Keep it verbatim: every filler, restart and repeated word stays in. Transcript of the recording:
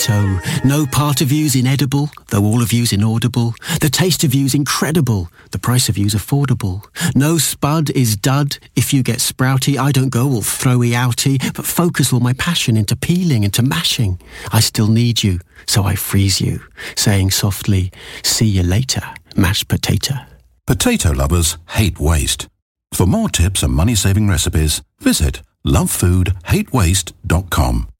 So, no part of you's inedible, though all of you's inaudible. The taste of you's incredible, the price of you's affordable. No spud is dud, if you get sprouty, I don't go all throwy outy, but focus all my passion into peeling, into mashing. I still need you, so I freeze you, saying softly, see you later, mashed potato. Potato lovers hate waste. For more tips and money-saving recipes, visit love food hate waste dot com.